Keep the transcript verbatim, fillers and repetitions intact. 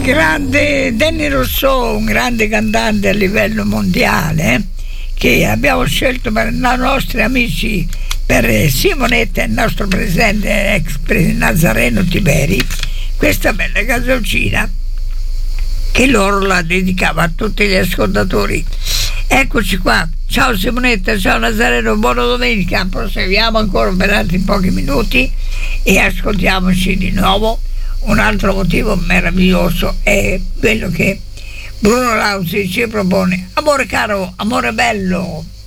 il grande Danny Rousseau, un grande cantante a livello mondiale, che abbiamo scelto per i nostri amici, per Simonetta e il nostro presidente ex Nazareno Tiberi, questa bella canzoncina che loro la dedicava a tutti gli ascoltatori. Eccoci qua, ciao Simonetta, ciao Nazareno, buona domenica. Proseguiamo ancora per altri pochi minuti e ascoltiamoci di nuovo. Un altro motivo meraviglioso è quello che Bruno Lausi ci propone: amore caro, amore bello.